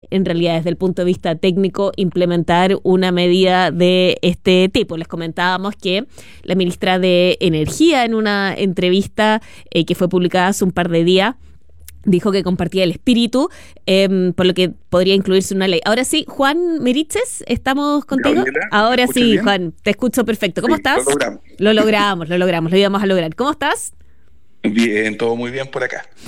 en realidad desde el punto de vista técnico implementar una medida de este tipo. Les comentábamos que la ministra de Energía en una entrevista que fue publicada hace un par de días dijo que compartía el espíritu, por lo que podría incluirse una ley. Ahora sí, Juan Meriches, ¿estamos contigo? Gabriela, ¿me Ahora escuchas sí, bien? Juan, te escucho perfecto. ¿Cómo Sí, estás? lo logramos. Lo íbamos a lograr. ¿Cómo estás? Bien, todo muy bien por acá.